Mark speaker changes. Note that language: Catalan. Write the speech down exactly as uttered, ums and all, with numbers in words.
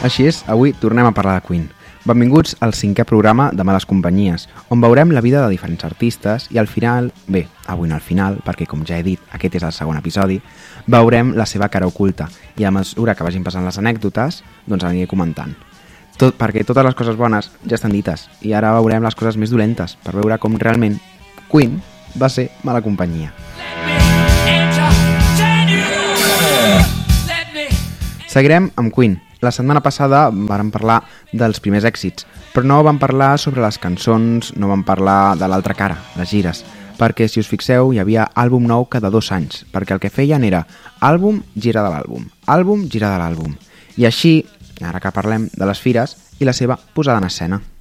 Speaker 1: Així és, avui tornem a parlar de Queen. Benvinguts al cinquè programa de Males Companyies, on veurem la vida de diferents artistes i al final, bé, avui no al final, perquè com ja he dit, aquest és el segon episodi, veurem la seva cara oculta i a mesura que vagin passant les anècdotes, doncs aniré comentant. Tot, perquè totes les coses bones ja estan dites i ara veurem les coses més dolentes per veure com realment Queen va ser mala companyia. Seguirem amb Queen. La setmana passada vam parlar dels primers èxits, però no vam parlar sobre les cançons, no vam parlar de l'altra cara, les gires, perquè si us fixeu hi havia àlbum nou cada dos anys, perquè el que feien era àlbum, gira de l'àlbum, àlbum, gira de l'àlbum. I així, ara que parlem de les fires i la seva posada en escena.